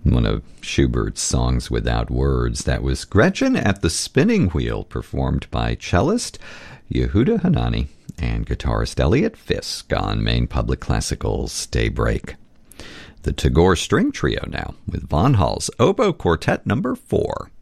one of Schubert's songs without words. That was Gretchen at the Spinning Wheel, performed by cellist Yehuda Hanani and guitarist Elliot Fisk on Maine Public Classical's Daybreak. The Tagore String Trio now, with Von Hall's Oboe Quartet No. 4.